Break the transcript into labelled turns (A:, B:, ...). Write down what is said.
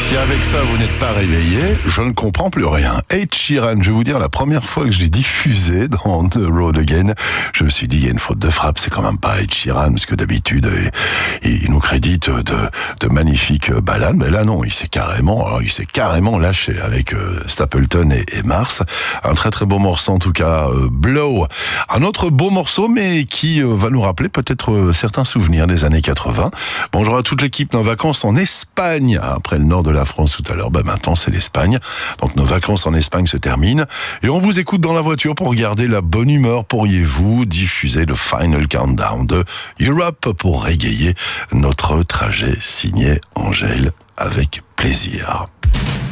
A: Si avec ça vous n'êtes pas réveillé, je ne comprends plus rien. Ed Sheeran, je vais vous dire, la première fois que je l'ai diffusé dans The Road Again, je me suis dit, il y a une faute de frappe, c'est quand même pas Ed Sheeran, parce que d'habitude, il nous crédite de magnifiques ballades, mais là non, il s'est carrément lâché avec Stapleton et Mars. Un très très beau morceau en tout cas, Blow. Un autre beau morceau, mais qui va nous rappeler peut-être certains souvenirs des années 80. Bonjour à toute l'équipe, nos vacances en Espagne, après le nord de la France tout à l'heure, maintenant c'est l'Espagne. Donc nos vacances en Espagne se terminent et on vous écoute dans la voiture pour garder la bonne humeur. Pourriez-vous diffuser le Final Countdown de Europe pour régayer notre trajet signé Angèle avec plaisir.